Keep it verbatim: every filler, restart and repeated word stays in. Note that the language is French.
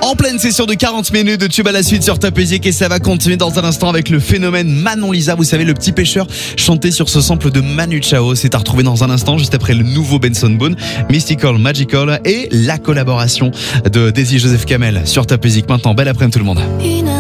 En pleine session de quarante minutes de tube à la suite sur Top Music et ça va continuer dans un instant avec le phénomène Manon Lisa. Vous savez, le petit pêcheur chanté sur ce sample de Manu Chao. C'est à retrouver dans un instant juste après le nouveau Benson Boone, Mystical Magical et la collaboration de Daisy Joseph Kamel sur Top Music. Maintenant, belle après-midi tout le monde.